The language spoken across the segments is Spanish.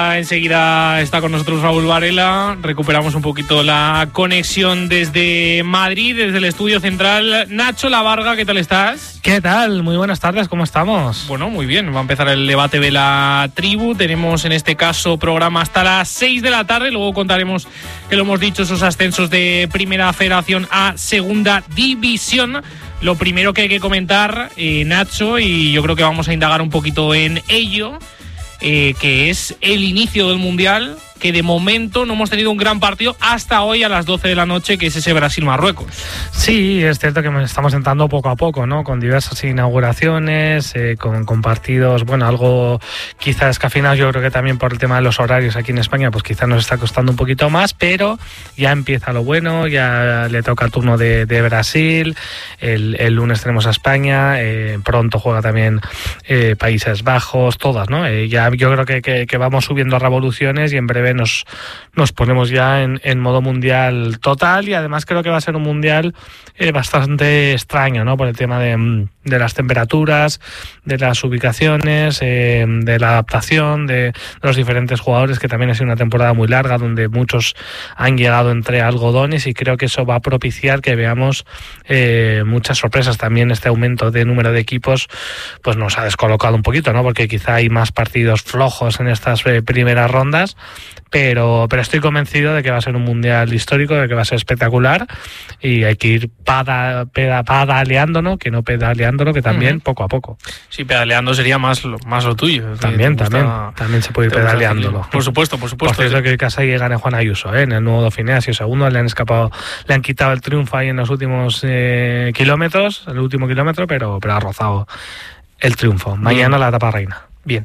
Enseguida está con nosotros Raúl Varela. Recuperamos un poquito la conexión desde Madrid, desde el estudio central. Nacho Lavarga, ¿qué tal estás? ¿Qué tal? Muy buenas tardes, ¿cómo estamos? Bueno, muy bien. Va a empezar el debate de la tribu. Tenemos en este caso programa hasta las 6 de la tarde. Luego contaremos, que lo hemos dicho, esos ascensos de Primera Federación a Segunda División. Lo primero que hay que comentar, Nacho, y yo creo que vamos a indagar un poquito en ello, que es el inicio del Mundial, que de momento no hemos tenido un gran partido hasta hoy a las 12 de la noche, que es ese Brasil-Marruecos. Sí, es cierto que estamos entrando poco a poco, ¿no? Con diversas inauguraciones, con partidos, bueno, algo quizás descafeinados. Yo creo que también por el tema de los horarios aquí en España, pues quizás nos está costando un poquito más, pero ya empieza lo bueno, ya le toca el turno de Brasil, el lunes tenemos a España, pronto juega también Países Bajos, todas, ¿no? Ya yo creo que vamos subiendo a revoluciones y en breve nos ponemos ya en modo mundial total, y además creo que va a ser un mundial bastante extraño, ¿no? Por el tema de las temperaturas, de las ubicaciones, de la adaptación de los diferentes jugadores, que también ha sido una temporada muy larga donde muchos han llegado entre algodones, y creo que eso va a propiciar que veamos muchas sorpresas. También este aumento de número de equipos pues nos ha descolocado un poquito, ¿no? Porque quizá hay más partidos flojos en estas primeras rondas, pero estoy convencido de que va a ser un mundial histórico, de que va a ser espectacular, y hay que ir pedaleándolo, que no pedaleándolo, que también poco a poco. Sí, pedaleando sería más lo tuyo. También se puede ir pedaleándolo. Por supuesto. Por cierto, que casi gana Juan Ayuso, en el nuevo Dauphiné, ha sido segundo, le han quitado el triunfo ahí en los últimos kilómetros, el último kilómetro, pero ha rozado el triunfo. Mañana la etapa reina. Bien,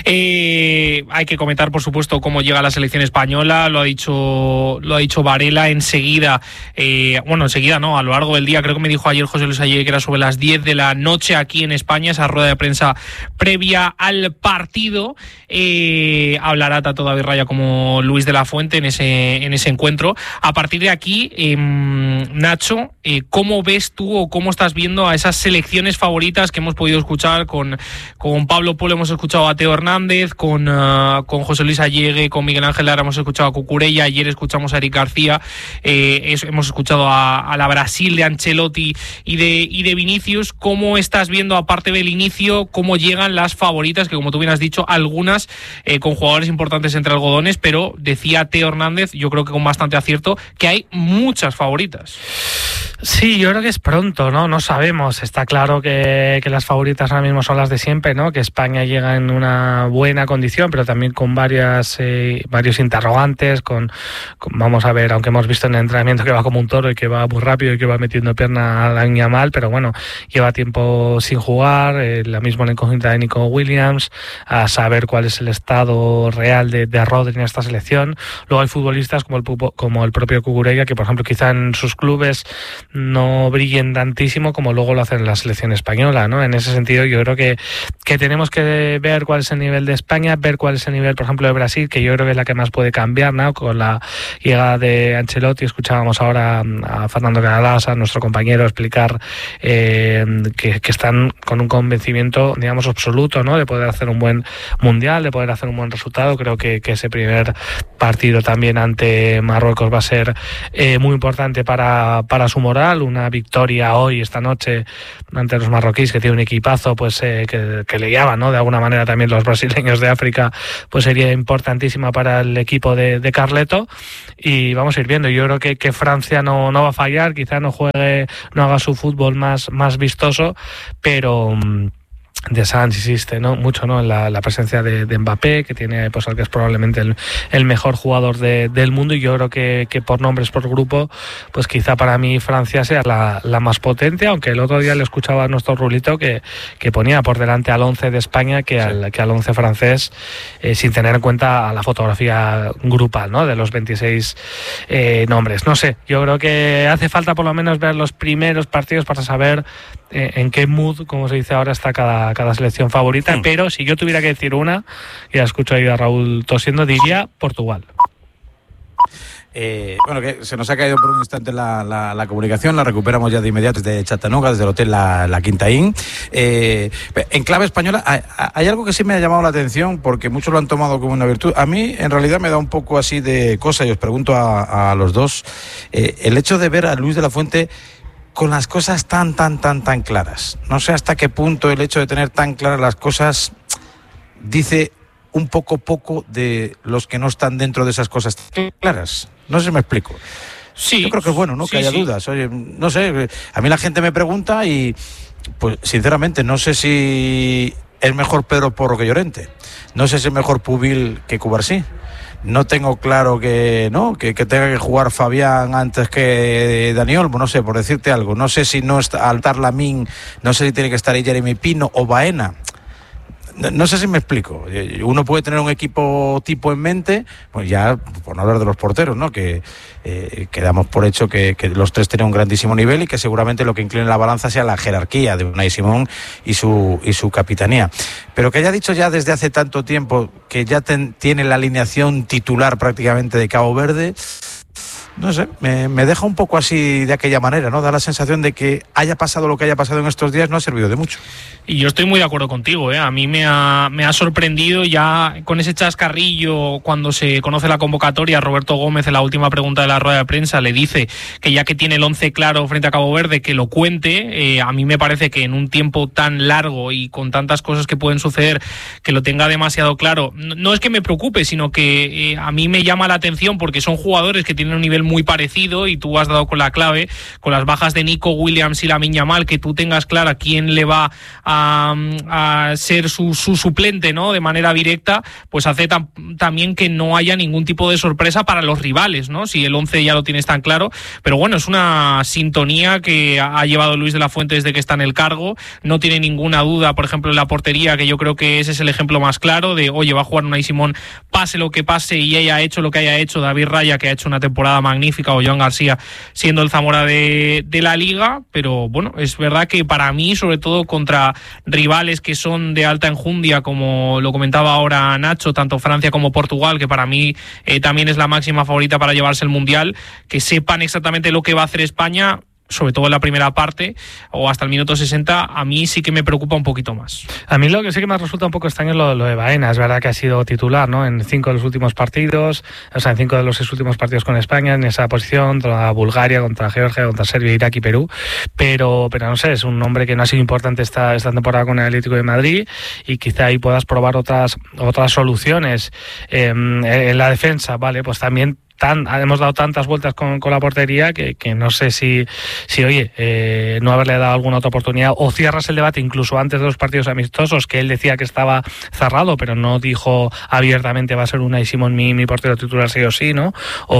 hay que comentar, por supuesto, cómo llega la selección española. Lo ha dicho Varela enseguida. Enseguida no, a lo largo del día. Creo que me dijo ayer José Luis Ayer que era sobre las 10 de la noche aquí en España, esa rueda de prensa previa al partido. Hablará tanto David Raya como Luis de la Fuente en ese encuentro. A partir de aquí, Nacho, ¿cómo ves tú o cómo estás viendo a esas selecciones favoritas que hemos podido escuchar con Pablo Polo? Hemos escuchado a Teo Hernández, con José Luis Allegue, con Miguel Ángel Lara hemos escuchado a Cucurella, ayer escuchamos a Eric García, hemos escuchado a la Brasil de Ancelotti y de Vinicius. ¿Cómo estás viendo, aparte del inicio, cómo llegan las favoritas, que como tú bien has dicho, algunas con jugadores importantes entre algodones, pero decía Teo Hernández, yo creo que con bastante acierto, que hay muchas favoritas? Sí, yo creo que es pronto, ¿no? No sabemos. Está claro que las favoritas ahora mismo son las de siempre, ¿no? Que España llega en una buena condición, pero también con varios interrogantes, vamos a ver, aunque hemos visto en el entrenamiento que va como un toro y que va muy rápido y que va metiendo pierna a la mal, pero bueno, lleva tiempo sin jugar, la misma incógnita de Nico Williams, a saber cuál es el estado real de Rodri en esta selección. Luego hay futbolistas como el propio Cucurella, que por ejemplo quizá en sus clubes no brillen tantísimo como luego lo hacen en la selección española, ¿no? En ese sentido yo creo que tenemos que ver cuál es el nivel de España, ver cuál es el nivel, por ejemplo, de Brasil, que yo creo que es la que más puede cambiar, ¿no? Con la llegada de Ancelotti, escuchábamos ahora a Fernando Canales, a nuestro compañero, explicar que están con un convencimiento, digamos, absoluto, ¿no? De poder hacer un buen mundial, de poder hacer un buen resultado. Creo que ese primer partido también ante Marruecos va a ser muy importante para su moral. Una victoria hoy, esta noche, ante los marroquíes, que tiene un equipazo, pues que le llaman, ¿no? De alguna manera también los brasileños de África, pues sería importantísima para el equipo de Carleto, y vamos a ir viendo. Yo creo que Francia no va a fallar, quizá no haga su fútbol más vistoso, pero de Sanz insiste, ¿no? Mucho, ¿no? En la presencia de Mbappé, que tiene, pues, al que es probablemente el mejor jugador del mundo, y yo creo que por nombres, por grupo, pues quizá para mí Francia sea la más potente, aunque el otro día le escuchaba a nuestro Rulito que ponía por delante al 11 de España que al 11 francés, sin tener en cuenta a la fotografía grupal, ¿no? De los 26 nombres. No sé, yo creo que hace falta por lo menos ver los primeros partidos para saber en qué mood, como se dice ahora, está cada selección favorita, pero si yo tuviera que decir una, ya escucho ahí a Raúl tosiendo, diría Portugal. Bueno, que se nos ha caído por un instante la comunicación, la recuperamos ya de inmediato desde Chattanooga, desde el hotel La Quinta Inn. En clave española, hay algo que sí me ha llamado la atención, porque muchos lo han tomado como una virtud. A mí, en realidad, me da un poco así de cosa, y os pregunto a los dos, el hecho de ver a Luis de la Fuente con las cosas tan claras. No sé hasta qué punto el hecho de tener tan claras las cosas dice un poco de los que no están dentro de esas cosas claras. No sé si me explico. Sí. Yo creo que es bueno, ¿no? Sí, que haya dudas. Oye, no sé, a mí la gente me pregunta y, pues, sinceramente, no sé si es mejor Pedro Porro que Llorente. No sé si es mejor Pubil que Cubarsí. No tengo claro que tenga que jugar Fabián antes que Dani Olmo, no sé, por decirte algo. No sé si no está Altar Lamín, no sé si tiene que estar ahí Jeremy Pino o Baena. No sé si me explico. Uno puede tener un equipo tipo en mente, pues ya, por no hablar de los porteros, ¿no? Que damos por hecho que los tres tienen un grandísimo nivel y que seguramente lo que incline la balanza sea la jerarquía de Unai Simón y su capitanía. Pero que haya dicho ya desde hace tanto tiempo que ya tiene la alineación titular prácticamente de Cabo Verde, no sé, me deja un poco así de aquella manera, ¿no? Da la sensación de que haya pasado lo que haya pasado en estos días no ha servido de mucho. Y yo estoy muy de acuerdo contigo, ¿eh? A mí me ha sorprendido ya con ese chascarrillo cuando se conoce la convocatoria. Roberto Gómez, en la última pregunta de la rueda de prensa, le dice que ya que tiene el 11 claro frente a Cabo Verde, que lo cuente. A mí me parece que en un tiempo tan largo y con tantas cosas que pueden suceder, que lo tenga demasiado claro. No es que me preocupe, sino que a mí me llama la atención porque son jugadores que tienen un nivel muy parecido y tú has dado con la clave, con las bajas de Nico Williams y Lamine Yamal, que tú tengas clara quién le va a ser su suplente, ¿no? De manera directa, pues hace también que no haya ningún tipo de sorpresa para los rivales, ¿no? Si el 11 ya lo tienes tan claro, pero bueno, es una sintonía que ha llevado Luis de la Fuente desde que está en el cargo. No tiene ninguna duda, por ejemplo, en la portería, que yo creo que ese es el ejemplo más claro de, oye, va a jugar Unai Simón, pase lo que pase, y ella ha hecho lo que haya hecho. David Raya, que ha hecho una temporada magnífica, o Joan García, siendo el Zamora de la Liga. Pero bueno, es verdad que para mí, sobre todo contra rivales que son de alta enjundia, como lo comentaba ahora Nacho, tanto Francia como Portugal, que para mí también es la máxima favorita para llevarse el Mundial, que sepan exactamente lo que va a hacer España, sobre todo en la primera parte o hasta el minuto 60, a mí sí que me preocupa un poquito más. A mí lo que sí que me resulta un poco extraño es lo de Baena. Es verdad que ha sido titular, ¿no? En 5 de los últimos partidos, o sea, en 5 de los 6 últimos partidos con España, en esa posición, contra Bulgaria, contra Georgia, contra Serbia, Irak y Perú, pero no sé, es un hombre que no ha sido importante esta temporada con el Atlético de Madrid, y quizá ahí puedas probar otras soluciones. En la defensa, vale, pues también hemos dado tantas vueltas con la portería que no sé si oye, no haberle dado alguna otra oportunidad, o cierras el debate incluso antes de los partidos amistosos, que él decía que estaba cerrado, pero no dijo abiertamente va a ser Unai Simón mi portero titular sí o sí, ¿no?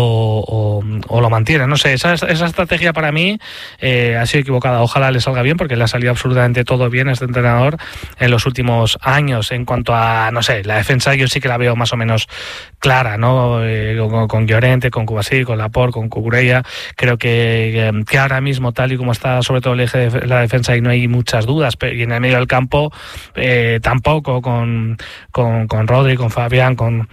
O lo mantiene, no sé, esa estrategia para mí ha sido equivocada. Ojalá le salga bien, porque le ha salido absolutamente todo bien a este entrenador en los últimos años. En cuanto a, no sé, la defensa, yo sí que la veo más o menos clara, ¿no? Con Llorente, con Cubarsí, con Laporte, con Cucurella. Creo que ahora mismo, tal y como está sobre todo el eje de la defensa, y no hay muchas dudas, y en el medio del campo tampoco, con Rodri, con Fabián, con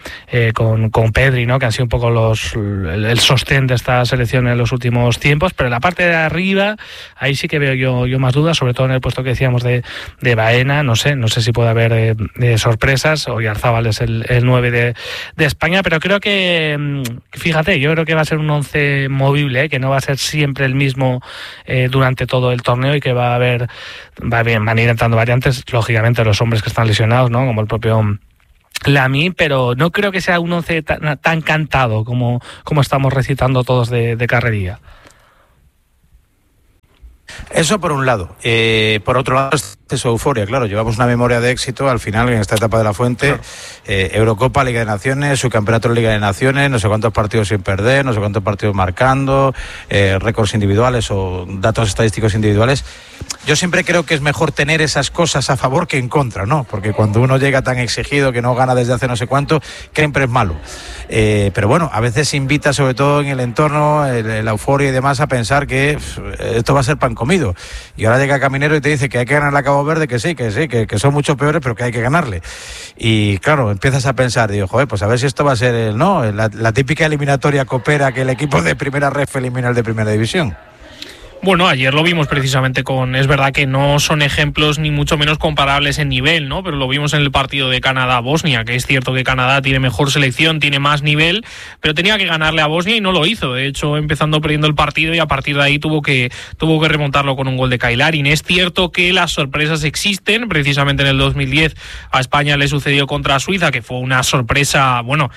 Pedri, ¿no? Que han sido un poco el sostén de esta selección en los últimos tiempos. Pero en la parte de arriba, ahí sí que veo yo más dudas, sobre todo en el puesto que decíamos de Baena. No sé si puede haber sorpresas. Oyarzábal es el 9 de España, pero creo que fíjate, yo creo que va a ser un 11 movible, que no va a ser siempre el mismo durante todo el torneo, y que van a ir entrando variantes, lógicamente los hombres que están lesionados, ¿no? Como el propio Lamine, pero no creo que sea un 11 tan cantado como estamos recitando todos de carrería. Eso por un lado. Por otro lado, es euforia, claro. Llevamos una memoria de éxito al final en esta etapa de la Fuente. Claro. Eurocopa, Liga de Naciones, subcampeonato de Liga de Naciones, no sé cuántos partidos sin perder, no sé cuántos partidos marcando, récords individuales o datos estadísticos individuales. Yo siempre creo que es mejor tener esas cosas a favor que en contra, ¿no? Porque cuando uno llega tan exigido, que no gana desde hace no sé cuánto, siempre es malo. Pero bueno, a veces invita, sobre todo en el entorno, la euforia y demás, a pensar que esto va a ser pan comido. Y ahora llega Caminero y te dice que hay que ganar la Cabo Cabo Verde que son mucho peores, pero que hay que ganarle. Y claro, empiezas a pensar, digo, joder, pues a ver si esto va a ser la típica eliminatoria coopera que el equipo de primera ref elimina al de primera división. Bueno, ayer lo vimos precisamente es verdad que no son ejemplos ni mucho menos comparables en nivel, ¿no? Pero lo vimos en el partido de Canadá-Bosnia, que es cierto que Canadá tiene mejor selección, tiene más nivel, pero tenía que ganarle a Bosnia y no lo hizo. De hecho, empezando perdiendo el partido y a partir de ahí tuvo que remontarlo con un gol de Kailarin. Es cierto que las sorpresas existen, precisamente en el 2010 a España le sucedió contra Suiza, que fue una sorpresa, bueno,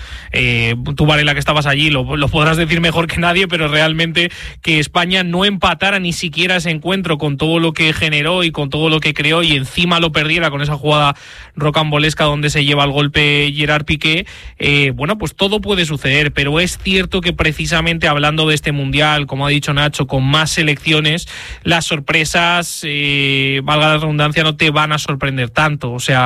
tú Varela que estabas allí lo podrás decir mejor que nadie, pero realmente que España no empatara ni siquiera ese encuentro con todo lo que generó y con todo lo que creó y encima lo perdiera con esa jugada rocambolesca donde se lleva el golpe Gerard Piqué, bueno, pues todo puede suceder, pero es cierto que precisamente hablando de este Mundial, como ha dicho Nacho, con más selecciones, las sorpresas, valga la redundancia, no te van a sorprender tanto, o sea,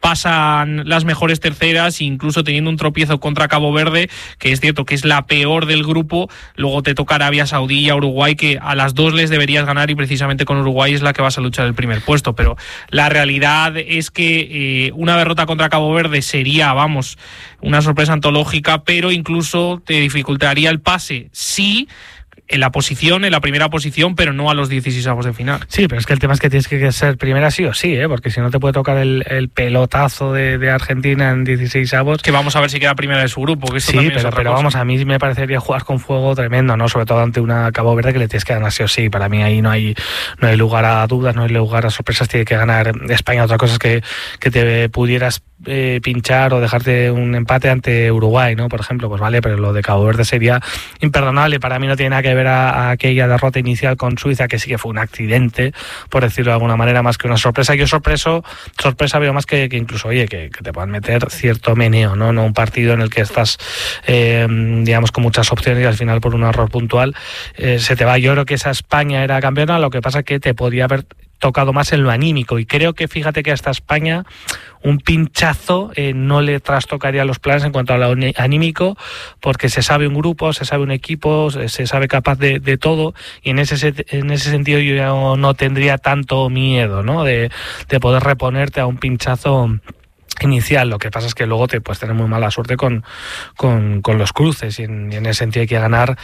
pasan las mejores terceras, incluso teniendo un tropiezo contra Cabo Verde, que es cierto que es la peor del grupo, luego te toca Arabia Saudí y a Uruguay, que a las dos les deberías ganar y precisamente con Uruguay es la que vas a luchar el primer puesto, pero la realidad es que una derrota contra Cabo Verde sería, vamos, una sorpresa antológica, pero incluso te dificultaría el pase, sí, en la primera posición, pero no a los 16avos de final. Sí, pero es que el tema es que tienes que ser primera sí o sí, porque si no te puede tocar el pelotazo de Argentina en 16avos. Que vamos a ver si queda primera de su grupo, que esto sí, también pero vamos, a mí me parecería jugar con fuego tremendo, ¿no? Sobre todo ante una Cabo Verde que le tienes que ganar sí o sí. Para mí ahí no hay lugar a dudas, no hay lugar a sorpresas, tiene que ganar España. Otra cosa es que te pudieras pinchar o dejarte un empate ante Uruguay, ¿no? Por ejemplo, pues vale, pero lo de Cabo Verde sería imperdonable. Para mí no tiene nada que ver a aquella derrota inicial con Suiza, que sí que fue un accidente, por decirlo de alguna manera, más que una sorpresa. Yo sorpresa veo más que incluso, oye, que te puedan meter cierto meneo, ¿no? No un partido en el que estás, digamos, con muchas opciones y al final por un error puntual se te va. Yo creo que esa España era campeona, lo que pasa es que te podía haber tocado más en lo anímico y creo que fíjate que hasta España un pinchazo no le trastocaría los planes en cuanto a lo anímico, porque se sabe un grupo, se sabe un equipo, se sabe capaz de todo y en ese sentido yo ya no tendría tanto miedo, ¿no? de poder reponerte a un pinchazo inicial. Lo que pasa es que luego te puedes tener muy mala suerte con los cruces y en ese sentido hay que ganar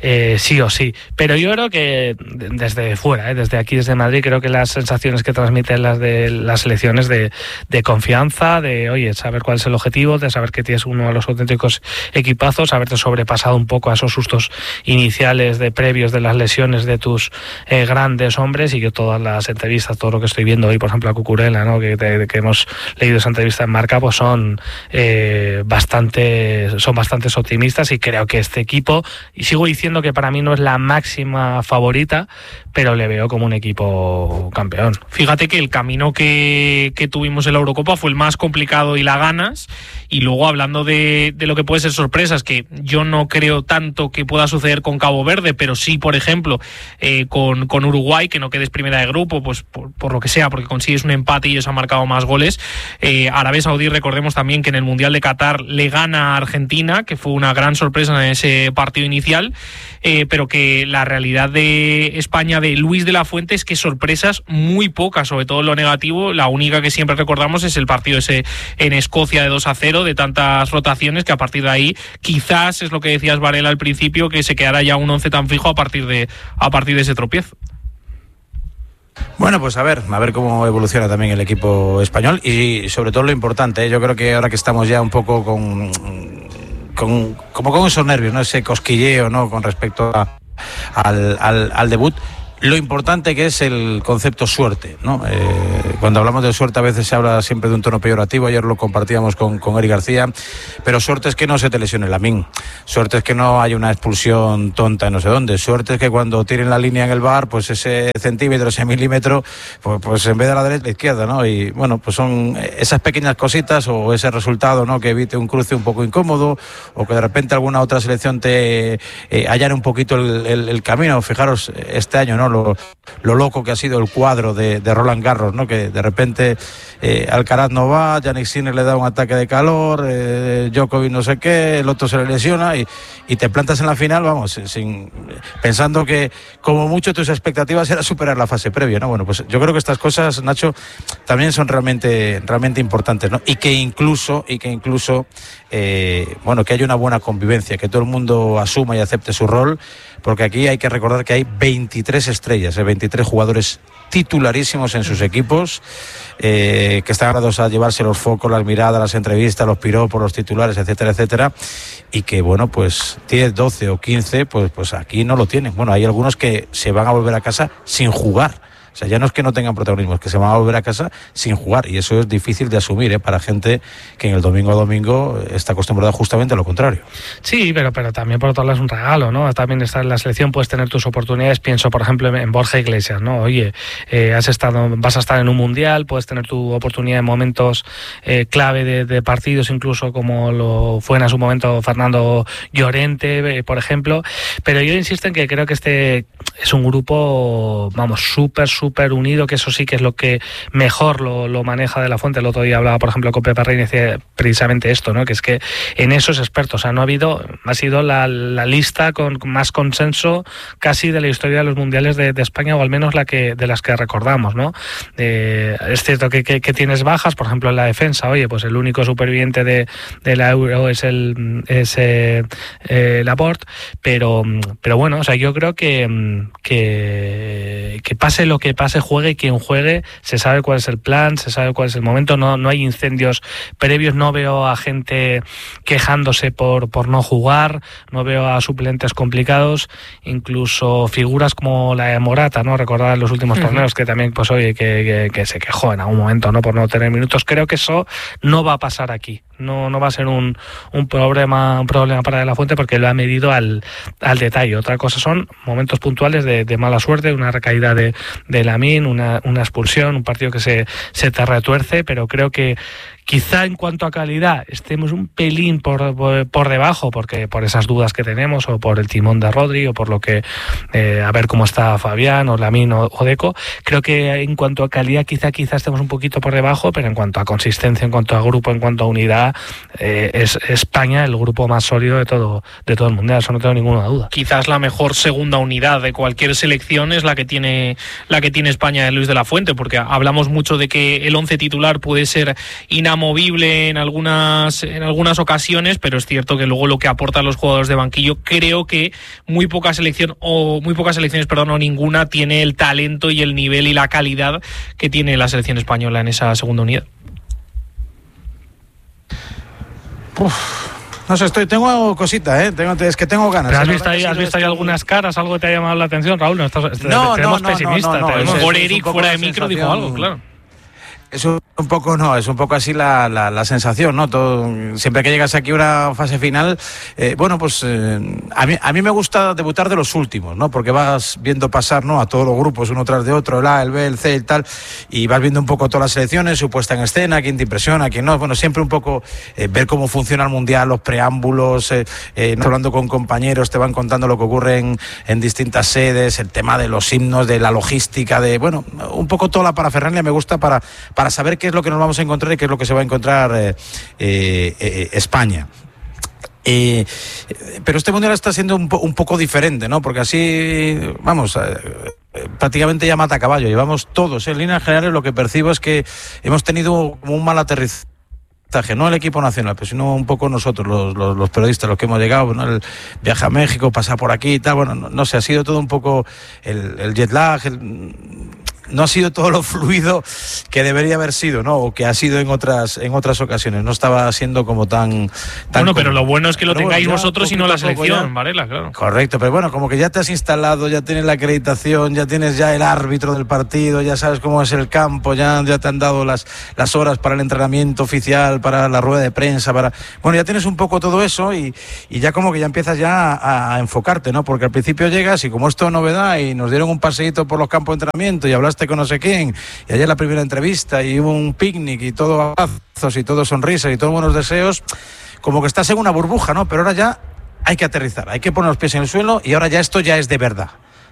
sí o sí. Pero yo creo que desde fuera, desde aquí, desde Madrid, creo que las sensaciones que transmiten las de las selecciones de confianza, de oye, saber cuál es el objetivo, de saber que tienes uno de los auténticos equipazos, haberte sobrepasado un poco a esos sustos iniciales de previos de las lesiones de tus grandes hombres. Y yo todas las entrevistas, todo lo que estoy viendo hoy, por ejemplo a Cucurella, ¿no? que hemos leído esa entrevista en Marca, pues son bastante optimistas y creo que este equipo, y sigo diciendo que para mí no es la máxima favorita, pero le veo como un equipo campeón. Fíjate que el camino que tuvimos en la Eurocopa fue el más complicado y la ganas, y luego hablando de lo que puede ser sorpresas, que yo no creo tanto que pueda suceder con Cabo Verde, pero sí, por ejemplo, con Uruguay, que no quedes primera de grupo, pues por lo que sea, porque consigues un empate y ellos han marcado más goles. Arabia Saudí, recordemos también que en el Mundial de Qatar le gana a Argentina, que fue una gran sorpresa en ese partido inicial, pero que la realidad de España de Luis de la Fuente es que sorpresas muy pocas, sobre todo en lo negativo. La única que siempre recordamos es el partido ese en Escocia de 2-0, de tantas rotaciones, que a partir de ahí quizás es lo que decías, Varela, al principio, que se quedará ya un 11 tan fijo a partir de ese tropiezo. Bueno, pues a ver cómo evoluciona también el equipo español y sobre todo lo importante, yo creo que ahora que estamos ya un poco con esos nervios, ¿no? Ese cosquilleo, ¿no? Con respecto al debut, lo importante que es el concepto suerte, ¿no? Cuando hablamos de suerte a veces se habla siempre de un tono peyorativo, ayer lo compartíamos con Eric García, pero suerte es que no se te lesione Lamine, suerte es que no haya una expulsión tonta en no sé dónde, suerte es que cuando tiren la línea en el VAR, pues ese centímetro, ese milímetro, pues en vez de la derecha, la izquierda, ¿no? Y bueno, pues son esas pequeñas cositas o ese resultado, ¿no? Que evite un cruce un poco incómodo o que de repente alguna otra selección te allane un poquito el camino. Fijaros este año, ¿no? Lo loco que ha sido el cuadro de Roland Garros, ¿no? Que de repente Alcaraz no va, Jannik Sinner le da un ataque de calor, Djokovic no sé qué, el otro se le lesiona y te plantas en la final, vamos, pensando que como mucho tus expectativas era superar la fase previa, ¿no? Bueno, pues yo creo que estas cosas, Nacho, también son realmente importantes, ¿no? Y que incluso bueno, que haya una buena convivencia, que todo el mundo asuma y acepte su rol, porque aquí hay que recordar que hay 23 estrellas, 23 jugadores titularísimos en sus equipos, que están ganados a llevarse los focos, las miradas, las entrevistas, los piropos, los titulares, etcétera, etcétera, y que bueno, pues 10, 12 o 15, pues aquí no lo tienen. Bueno, hay algunos que se van a volver a casa sin jugar. O sea, ya no es que no tengan protagonismo, es que se van a volver a casa sin jugar, y eso es difícil de asumir, para gente que en el domingo a domingo está acostumbrada justamente a lo contrario. Sí, pero también por otro lado es un regalo, ¿no? También estar en la selección, puedes tener tus oportunidades. Pienso, por ejemplo, en Borja Iglesias, ¿no? Oye, vas a estar en un mundial, puedes tener tu oportunidad en momentos clave de partidos, incluso como lo fue en su momento Fernando Llorente, por ejemplo. Pero yo insisto en que creo que este es un grupo, vamos, súper unido, que eso sí que es lo que mejor lo maneja De la Fuente. El otro día hablaba, por ejemplo, con Pepe Reina y decía precisamente esto, ¿no? Que es que en eso es experto. O sea, ha sido la lista con más consenso casi de la historia de los mundiales de España, o al menos de las que recordamos, ¿no? Es cierto que tienes bajas, por ejemplo, en la defensa. Oye, pues el único superviviente de la Euro es Laporte, pero bueno, o sea, yo creo que pase lo que pase, juegue quien juegue, se sabe cuál es el plan, se sabe cuál es el momento, no hay incendios previos, no veo a gente quejándose por no jugar, no veo a suplentes complicados, incluso figuras como la de Morata, ¿no? Recordar los últimos torneos que también, pues oye, que se quejó en algún momento, ¿no? Por no tener minutos. Creo que eso no va a pasar aquí. No va a ser un problema para De la Fuente, porque lo ha medido al detalle. Otra cosa son momentos puntuales de mala suerte, una recaída de Lamine, una expulsión, un partido que se te retuerce, pero creo que quizá en cuanto a calidad estemos un pelín por debajo, porque por esas dudas que tenemos, o por el timón de Rodri, o por lo que a ver cómo está Fabián o Lamine o Deco. Creo que en cuanto a calidad quizá estemos un poquito por debajo, pero en cuanto a consistencia, en cuanto a grupo, en cuanto a unidad, es España el grupo más sólido de todo el mundial, eso no tengo ninguna duda. Quizás la mejor segunda unidad de cualquier selección es la que tiene España de Luis de la Fuente, porque hablamos mucho de que el 11 titular puede ser inamovible en algunas ocasiones, pero es cierto que luego lo que aportan los jugadores de banquillo, creo que muy pocas selecciones o ninguna tiene el talento y el nivel y la calidad que tiene la selección española en esa segunda unidad. No sé, tengo cosita, es que tengo ganas. ¿Pero has visto ahí algunas caras, algo que te ha llamado la atención, Raúl? Tenemos pesimistas. Por Eric fuera de micro dijo algo, claro. Es un poco así la sensación, ¿no? Siempre que llegas aquí a una fase final, a mí me gusta debutar de los últimos, ¿no? Porque vas viendo pasar, ¿no?, a todos los grupos uno tras de otro, el A, el B, el C y tal, y vas viendo un poco todas las selecciones, su puesta en escena, quién te impresiona, quién no. Bueno, siempre un poco ver cómo funciona el mundial, los preámbulos, hablando con compañeros, te van contando lo que ocurre en distintas sedes, el tema de los himnos, de la logística, un poco toda la parafernalia me gusta para saber qué es lo que nos vamos a encontrar y qué es lo que se va a encontrar España. Pero este mundial está siendo un poco diferente, ¿no? Porque así, prácticamente ya mata a caballo. Llevamos todos, en líneas generales, lo que percibo es que hemos tenido como un mal aterrizaje, no el equipo nacional, pero sino un poco nosotros, los periodistas, los que hemos llegado, ¿no? El viaje a México, pasar por aquí y tal, no sé, ha sido todo un poco el jet lag, no ha sido todo lo fluido que debería haber sido, ¿no? O que ha sido en otras ocasiones. No estaba siendo como tan bueno, pero lo bueno es que lo tengáis vosotros y no la selección, Varela, claro. Correcto, pero bueno, como que ya te has instalado, ya tienes la acreditación, ya tienes el árbitro del partido, ya sabes cómo es el campo, ya te han dado las horas para el entrenamiento oficial, para la rueda de prensa, bueno, ya tienes un poco todo eso y ya como que ya empiezas ya a enfocarte, ¿no? Porque al principio llegas y como esto es novedad y nos dieron un paseíto por los campos de entrenamiento y hablaste con no sé quién, y ayer la primera entrevista y hubo un picnic y todo abrazos y todo sonrisas y todos buenos deseos, como que estás en una burbuja, ¿no? Pero ahora ya hay que aterrizar, hay que poner los pies en el suelo y ahora ya esto ya es de verdad.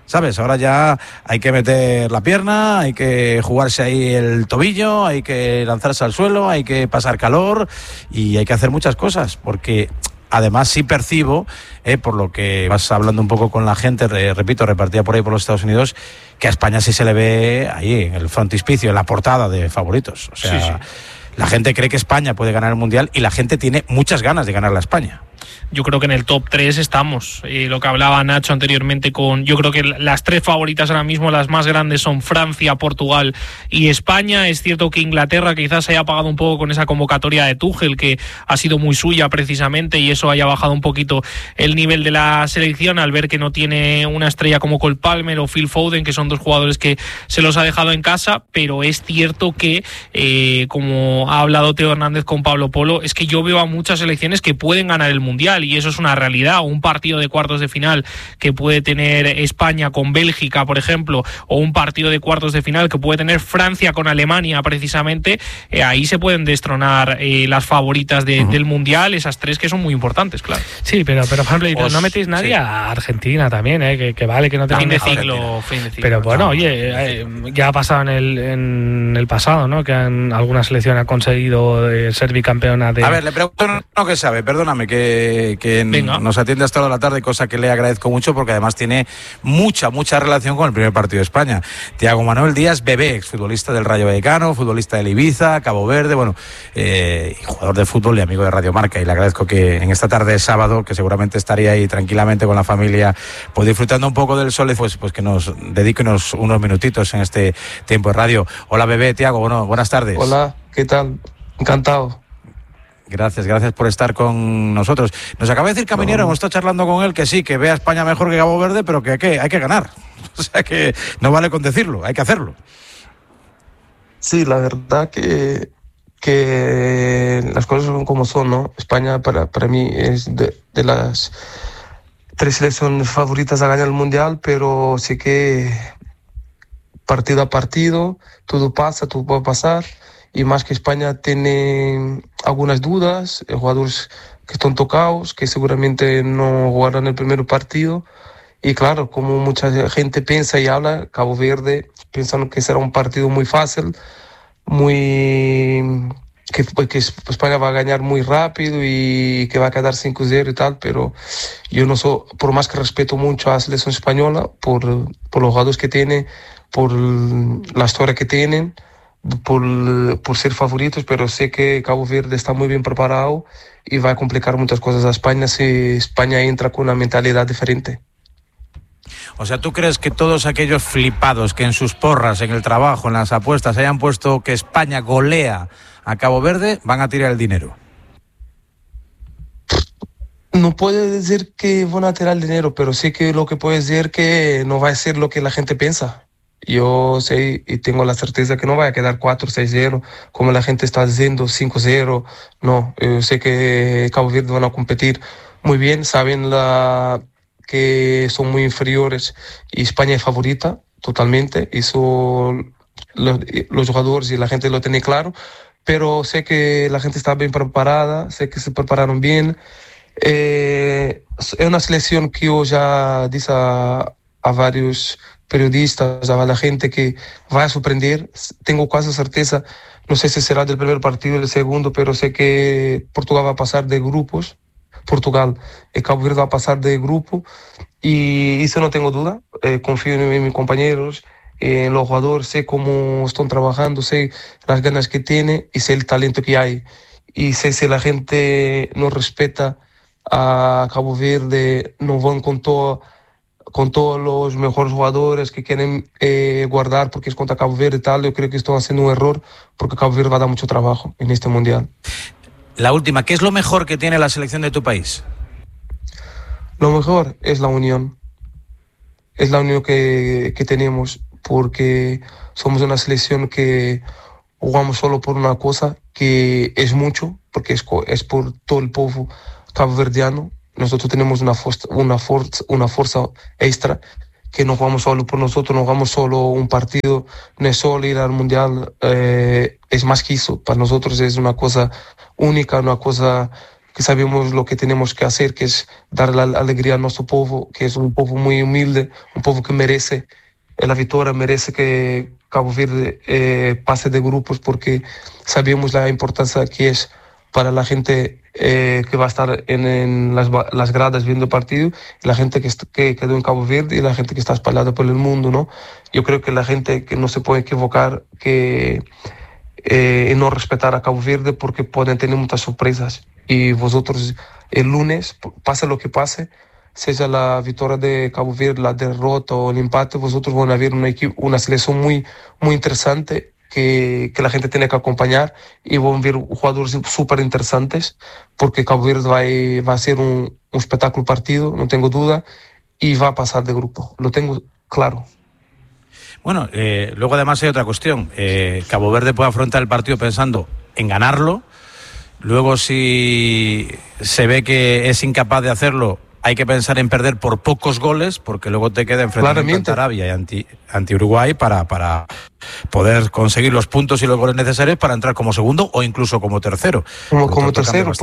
¿sabes? Ahora ya hay que meter la pierna, hay que jugarse ahí el tobillo, hay que lanzarse al suelo, hay que pasar calor y hay que hacer muchas cosas, porque además sí percibo, por lo que vas hablando un poco con la gente, repito, repartida por ahí por los Estados Unidos, que a España sí se le ve ahí en el frontispicio, en la portada de favoritos. O sea, sí. La gente cree que España puede ganar el Mundial y la gente tiene muchas ganas de ganar a España. Yo creo que en el top 3 estamos. Lo que hablaba Nacho anteriormente yo creo que las 3 favoritas ahora mismo, las más grandes, son Francia, Portugal y España. Es cierto que Inglaterra quizás se haya apagado un poco con esa convocatoria de Tuchel, que ha sido muy suya precisamente, y eso haya bajado un poquito el nivel de la selección al ver que no tiene una estrella como Cole Palmer o Phil Foden, que son 2 jugadores que se los ha dejado en casa. Pero es cierto que, como ha hablado Teo Hernández con Pablo Polo, es que yo veo a muchas selecciones que pueden ganar el Mundial, y eso es una realidad. Un partido de cuartos de final que puede tener España con Bélgica, por ejemplo, o un partido de cuartos de final que puede tener Francia con Alemania, precisamente, ahí se pueden destronar las favoritas del Mundial, esas 3 que son muy importantes, claro. Sí, pero por ejemplo, no metéis nadie a Argentina también, que vale que no tenéis fin de ciclo. Pero bueno, oye, ya ha pasado en el pasado, ¿no? Que alguna selección ha conseguido ser bicampeona de... A ver, le pregunto no que sabe, perdóname, que nos atiende hasta la tarde, cosa que le agradezco mucho, porque además tiene mucha relación con el primer partido de España. Tiago Manuel Díaz Bebé, exfutbolista del Rayo Vallecano, futbolista del Ibiza, Cabo Verde, jugador de fútbol y amigo de Radio Marca, y le agradezco que en esta tarde de sábado, que seguramente estaría ahí tranquilamente con la familia, pues disfrutando un poco del sol, pues que nos dedique unos minutitos en este tiempo de radio. Hola Bebé, Tiago, buenas tardes. Hola, ¿qué tal? Encantado. Gracias por estar con nosotros. Nos acaba de decir Caminero, hemos estado charlando con él, que sí, que ve a España mejor que Cabo Verde, pero que hay que ganar. O sea que no vale con decirlo, hay que hacerlo. Sí, la verdad que las cosas son como son, ¿no? España para mí es de las 3 selecciones favoritas a ganar el Mundial, pero sí que partido a partido todo puede pasar. Y más que España tiene algunas dudas, jugadores que están tocados, que seguramente no jugarán el primer partido. Y claro, como mucha gente piensa y habla, Cabo Verde, pensando que será un partido muy fácil, que España va a ganar muy rápido y que va a quedar 5-0 y tal, pero yo no soy, por más que respeto mucho a la selección española, por los jugadores que tiene, por la historia que tienen, por ser favoritos, pero sé que Cabo Verde está muy bien preparado y va a complicar muchas cosas a España si España entra con una mentalidad diferente. O sea, ¿tú crees que todos aquellos flipados que en sus porras, en el trabajo, en las apuestas, hayan puesto que España golea a Cabo Verde, van a tirar el dinero? No puedo decir que van a tirar el dinero, pero sí que lo que puedo decir que no va a ser lo que la gente piensa. Yo sé y tengo la certeza que no va a quedar 4-6-0, como la gente está diciendo, 5-0. No, yo sé que Cabo Verde van a competir muy bien, saben que son muy inferiores y España es favorita totalmente. Eso los jugadores y la gente lo tiene claro, pero sé que la gente está bien preparada, sé que se prepararon bien. Es una selección que yo ya dije a varios periodistas, a la gente que va a sorprender. Tengo casi certeza, no sé si será del primer partido o del segundo, pero sé que Portugal va a pasar de grupos. Portugal y Cabo Verde va a pasar de grupo y eso no tengo duda. Confío en mis compañeros, en los jugadores, sé cómo están trabajando, sé las ganas que tienen y sé el talento que hay. Y sé si la gente no respeta a Cabo Verde, no van con todos los mejores jugadores que quieren guardar porque es contra Cabo Verde y tal. Yo creo que están haciendo un error porque Cabo Verde va a dar mucho trabajo en este Mundial. La última, ¿qué es lo mejor que tiene la selección de tu país? Lo mejor es la unión. Es la unión que tenemos, porque somos una selección que jugamos solo por una cosa, que es mucho, porque es por todo el pueblo caboverdiano. Nosotros tenemos una fuerza extra, que no jugamos solo por nosotros, no jugamos solo un partido, no es solo ir al Mundial, es más que eso. Para nosotros es una cosa única, una cosa que sabemos lo que tenemos que hacer, que es dar la alegría a nuestro pueblo, que es un pueblo muy humilde, un pueblo que merece la victoria, merece que Cabo Verde pase de grupos, porque sabemos la importancia que es para la gente que va a estar en las gradas viendo el partido, la gente que quedó en Cabo Verde y la gente que está espalhada por el mundo, ¿no? Yo creo que la gente que no se puede equivocar que no respetar a Cabo Verde, porque pueden tener muchas sorpresas. Y vosotros el lunes, pase lo que pase, sea la victoria de Cabo Verde, la derrota o el empate, vosotros van a ver una selección muy, muy interesante que la gente tiene que acompañar, y van a ver jugadores súper interesantes, porque Cabo Verde va a ser un espectáculo partido, no tengo duda, y va a pasar de grupo, lo tengo claro. Bueno, luego además hay otra cuestión. Cabo Verde puede afrontar el partido pensando en ganarlo. Luego, si se ve que es incapaz de hacerlo, hay que pensar en perder por pocos goles, porque luego te queda enfrentamiento ante Arabia y ante Uruguay para poder conseguir los puntos y los goles necesarios para entrar como segundo o incluso como tercero. Como tercero,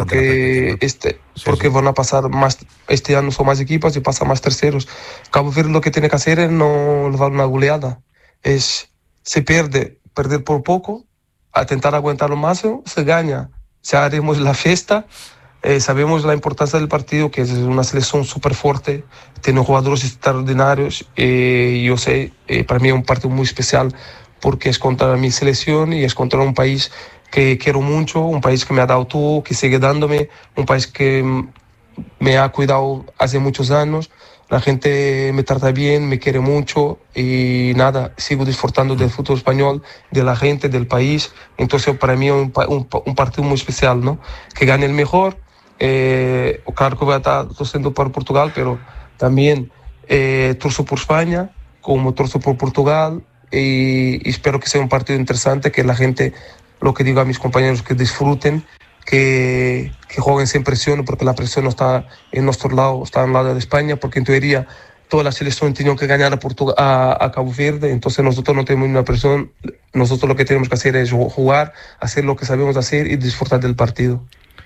porque van a pasar más, este año son más equipos y pasan más terceros. Cabo Verde lo que tiene que hacer es no dar una goleada. Se perder por poco, a intentar aguantar lo máximo, se gana. Ya haremos la fiesta. Sabemos la importancia del partido, que es una selección súper fuerte, tiene jugadores extraordinarios. Yo sé, para mí es un partido muy especial, porque es contra mi selección y es contra un país que quiero mucho, un país que me ha dado todo, que sigue dándome, un país que me ha cuidado hace muchos años. La gente me trata bien, me quiere mucho y nada, sigo disfrutando del fútbol español, de la gente, del país. Entonces para mí es un partido muy especial, ¿no? Que gane el mejor. Claro que voy a estar torciendo por Portugal, pero también torzo por España, como torzo por Portugal, y espero que sea un partido interesante, que la gente, lo que digo a mis compañeros, que disfruten, que jueguen sin presión, porque la presión no está en nuestro lado, está en el lado de España, porque en teoría toda la selección tenía que ganar a Cabo Verde, entonces nosotros no tenemos una presión, nosotros lo que tenemos que hacer es jugar, hacer lo que sabemos hacer y disfrutar del partido.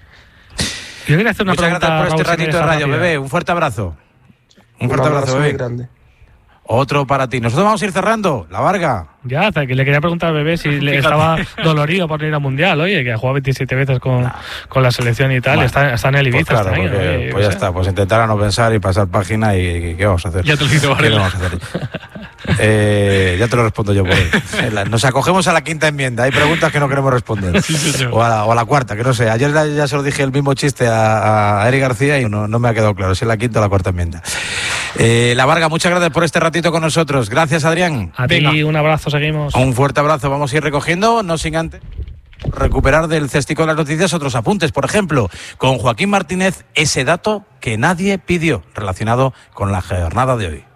Yo quería hacer una Muchas pregunta, gracias por este Raúl, ratito de radio, bebé. Un fuerte abrazo. Un fuerte abrazo, bebé. Muy grande. Otro para ti. Nosotros vamos a ir cerrando. La Varga. Ya, hasta que le quería preguntar al bebé si le estaba dolorido por ir al Mundial. Oye, que ha jugado 27 veces con la selección y tal. Bueno, está en el Ibiza. Pues claro, pues ya está. Pues intentar a no pensar y pasar página y ¿qué vamos a hacer? Ya te lo digo, ¿Qué vamos a hacer? Ya te lo respondo yo por él. Nos acogemos a la quinta enmienda. Hay preguntas que no queremos responder. Sí, o a la cuarta, que no sé. Ayer ya se lo dije el mismo chiste a Eric García y no me ha quedado claro si es la quinta o la cuarta enmienda. La Varga, muchas gracias por este ratito con nosotros. Gracias, Adrián. A ti, un abrazo, seguimos. Un fuerte abrazo. Vamos a ir recogiendo, no sin antes recuperar del cestico de las noticias otros apuntes. Por ejemplo, con Joaquín Martínez, ese dato que nadie pidió relacionado con la jornada de hoy.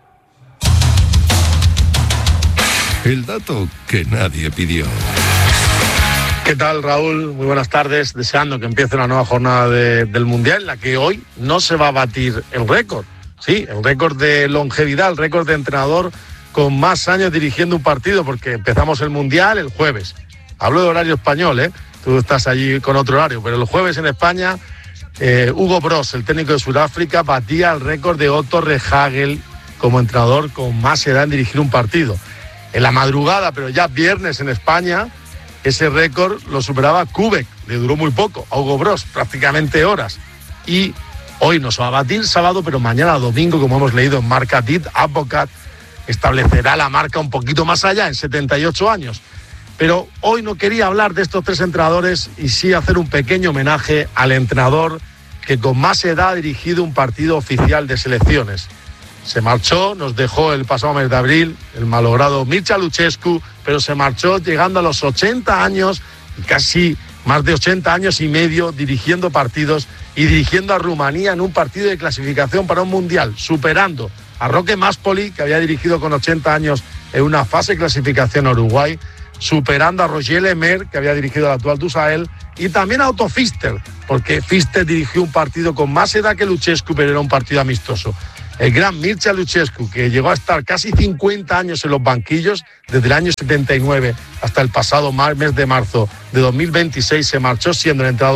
El dato que nadie pidió. ¿Qué tal, Raúl? Muy buenas tardes. Deseando que empiece una nueva jornada del Mundial, en la que hoy no se va a batir el récord. Sí, el récord de longevidad, el récord de entrenador con más años dirigiendo un partido, porque empezamos el Mundial el jueves. Hablo de horario español, ¿eh? Tú estás allí con otro horario, pero el jueves en España, Hugo Bross, el técnico de Sudáfrica, batía el récord de Otto Rehhagel como entrenador con más edad en dirigir un partido. En la madrugada, pero ya viernes en España, ese récord lo superaba Kubek, le duró muy poco, a Hugo Bross, prácticamente horas. Y hoy no se va a batir sábado, pero mañana domingo, como hemos leído en Marca Dit, Advocat establecerá la marca un poquito más allá, en 78 años. Pero hoy no quería hablar de estos tres entrenadores y sí hacer un pequeño homenaje al entrenador que con más edad ha dirigido un partido oficial de selecciones. Se marchó, nos dejó el pasado mes de abril el malogrado Mircea Lucescu, pero se marchó llegando a los 80 años, casi más de 80 años y medio dirigiendo partidos y dirigiendo a Rumanía en un partido de clasificación para un mundial, superando a Roque Máspoli, que había dirigido con 80 años en una fase de clasificación a Uruguay, superando a Roger Lemaire, que había dirigido al actual Dusael, y también a Otto Pfister, porque Pfister dirigió un partido con más edad que Lucescu, pero era un partido amistoso. El gran Mircea Lucescu, que llegó a estar casi 50 años en los banquillos, desde el año 79 hasta el pasado mes de marzo de 2026, se marchó siendo el entrenador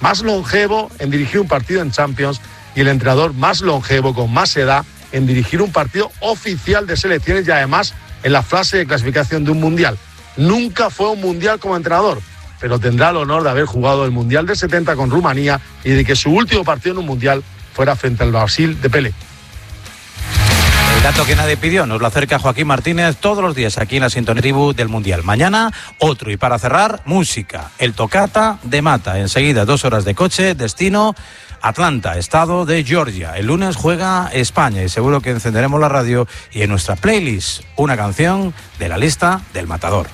más longevo en dirigir un partido en Champions y el entrenador más longevo, con más edad, en dirigir un partido oficial de selecciones y además en la fase de clasificación de un mundial. Nunca fue un mundial como entrenador, pero tendrá el honor de haber jugado el mundial del 70 con Rumanía y de que su último partido en un mundial fuera frente al Brasil de Pelé. El dato que nadie pidió nos lo acerca Joaquín Martínez todos los días aquí en la Sintonía Tribu del Mundial. Mañana otro, y para cerrar, música, el Tocata de Mata. Enseguida 2 horas de coche, destino Atlanta, estado de Georgia. El lunes juega España y seguro que encenderemos la radio y en nuestra playlist una canción de la lista del Matador.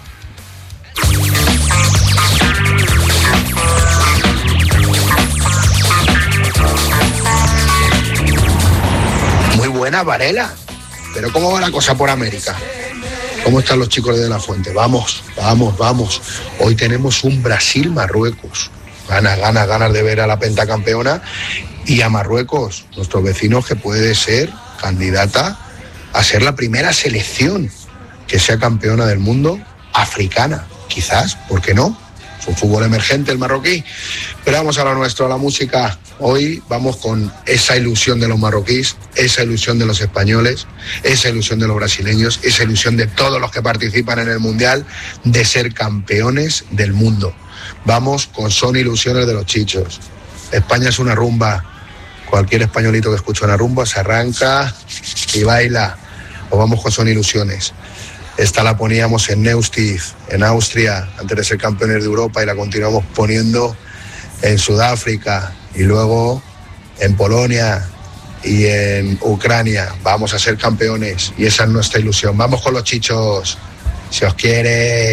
Muy buena, Varela. Pero ¿cómo va la cosa por América? ¿Cómo están los chicos de la Fuente? Vamos. Hoy tenemos un Brasil-Marruecos. Ganas de ver a la pentacampeona y a Marruecos, nuestros vecinos, que puede ser candidata a ser la primera selección que sea campeona del mundo africana. Quizás, ¿por qué no? Es un fútbol emergente el marroquí. Pero vamos a lo nuestro, a la música. Hoy vamos con esa ilusión de los marroquíes, esa ilusión de los españoles, esa ilusión de los brasileños, esa ilusión de todos los que participan en el Mundial de ser campeones del mundo. Vamos con Son Ilusiones de los Chichos. España es una rumba. Cualquier españolito que escuche una rumba se arranca y baila. O vamos con Son Ilusiones. Esta la poníamos en Neustift, en Austria, antes de ser campeones de Europa, y la continuamos poniendo en Sudáfrica y luego en Polonia y en Ucrania. Vamos a ser campeones y esa es nuestra ilusión. Vamos con los Chichos. Si os quiere...